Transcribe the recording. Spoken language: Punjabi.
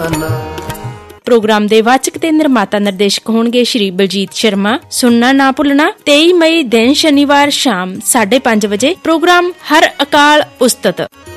ਪ੍ਰੋਗਰਾਮ ਦੇ ਵਾਚਕ ਤੇ ਨਿਰਮਾਤਾ ਨਿਰਦੇਸ਼ਕ ਹੋਣਗੇ ਸ਼੍ਰੀ ਬਲਜੀਤ ਸ਼ਰਮਾ। ਸੁਣਨਾ ਨਾ ਭੁੱਲਣਾ 23 ਮਈ ਦਿਨ ਸ਼ਨੀਵਾਰ ਸ਼ਾਮ 5:30 ਵਜੇ ਪ੍ਰੋਗਰਾਮ ਹਰ ਅਕਾਲ ਉਸਤਤ।